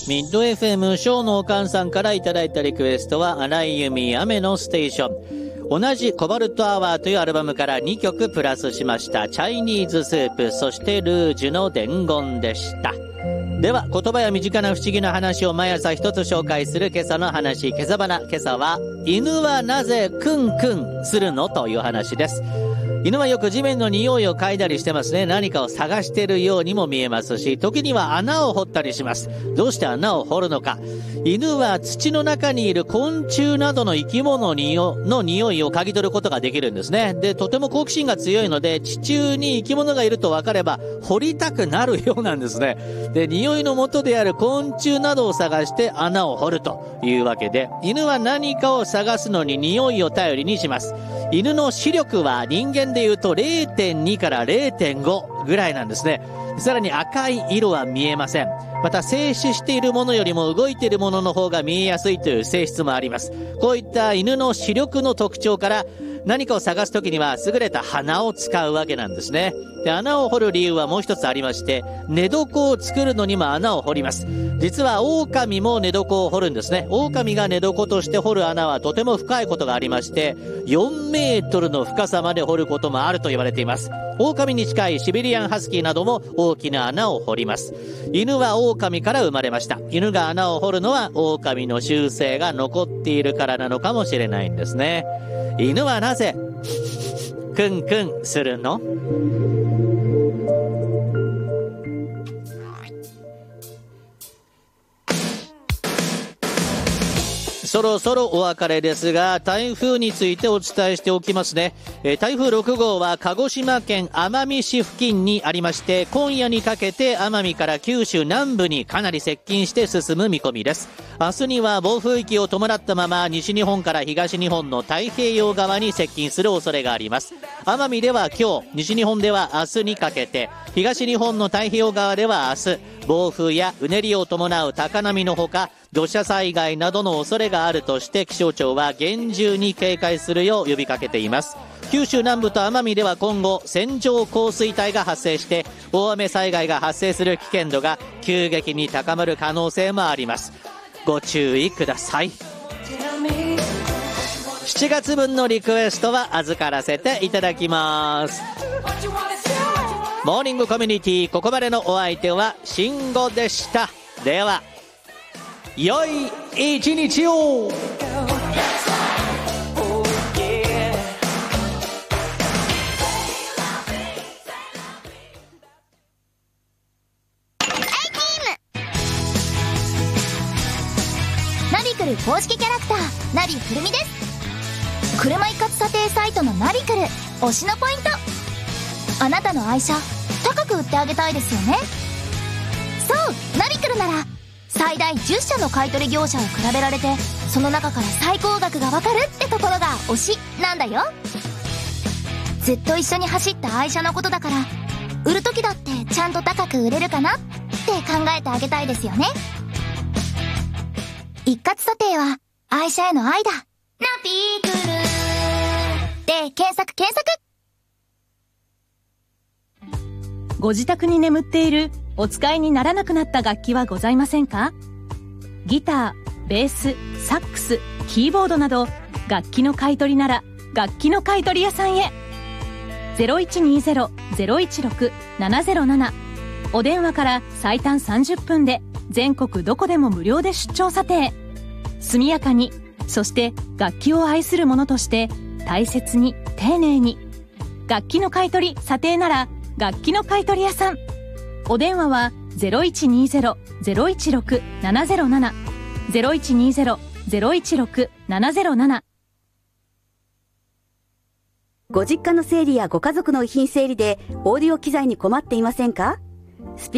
ミッド FM ショーのおかんさんからいただいたリクエストは荒井由実雨のステーション、同じコバルトアワーというアルバムから2曲プラスしました。チャイニーズスープ、そしてルージュの伝言でした。では言葉や身近な不思議な話を毎朝一つ紹介する今朝の話、今朝花。今朝は犬はなぜクンクンするのという話です。犬はよく地面の匂いを嗅いだりしてますね。何かを探しているようにも見えますし、時には穴を掘ったりします。どうして穴を掘るのか。犬は土の中にいる昆虫などの生き物の匂いを嗅ぎ取ることができるんですね。で、とても好奇心が強いので、地中に生き物がいると分かれば掘りたくなるようなんですね。で、匂いの元である昆虫などを探して穴を掘るというわけで、犬は何かを探すのに匂いを頼りにします。犬の視力は人間でいうと 0.2 から 0.5 ぐらいなんですね。さらに赤い色は見えません。また静止しているものよりも動いているものの方が見えやすいという性質もあります。こういった犬の視力の特徴から何かを探すときには優れた鼻を使うわけなんですね。で、穴を掘る理由はもう一つありまして、寝床を作るのにも穴を掘ります。実は狼も寝床を掘るんですね。狼が寝床として掘る穴はとても深いことがありまして、4メートルの深さまで掘ることもあると言われています。狼に近いシベリアンハスキーなども大きな穴を掘ります。犬は狼から生まれました。犬が穴を掘るのは狼の習性が残っているからなのかもしれないんですね。犬はなぜクンクンするの？そろそろお別れですが、台風についてお伝えしておきますね。台風6号は鹿児島県奄美市付近にありまして、今夜にかけて奄美から九州南部にかなり接近して進む見込みです。明日には暴風域を伴ったまま西日本から東日本の太平洋側に接近する恐れがあります。奄美では今日、西日本では明日にかけて、東日本の太平洋側では明日、暴風やうねりを伴う高波のほか、土砂災害などの恐れがあるとして気象庁は厳重に警戒するよう呼びかけています。九州南部と奄美では今後線状降水帯が発生して大雨災害が発生する危険度が急激に高まる可能性もあります。ご注意ください。7月分のリクエストは預からせていただきます。モーニングコミュニティ、ここまでのお相手は慎吾でした。では良い一日を。 ナビクル公式キャラクターナビくるみです。車一括査定サイトのナビクル推しのポイント、あなたの愛車高く売ってあげたいですよね。そう、ナビクルなら最大10社の買取業者を比べられて、その中から最高額がわかるってところが推しなんだよ。ずっと一緒に走った愛車のことだから、売る時だってちゃんと高く売れるかなって考えてあげたいですよね。一括査定は愛車への愛だ。ナビクルで検索。 ご自宅に眠っているお使いにならなくなった楽器はございませんか？ギター、ベース、サックス、キーボードなど楽器の買い取りなら楽器の買い取り屋さんへ。 0120-016-707 お電話から最短30分で全国どこでも無料で出張査定。速やかに、そして楽器を愛する者として大切に丁寧に。楽器の買い取り査定なら楽器の買い取り屋さん。お電話は 0120-016-707 0120-016-707。 ご実家の整理やご家族の遺品整理でオーディオ機材に困っていませんか？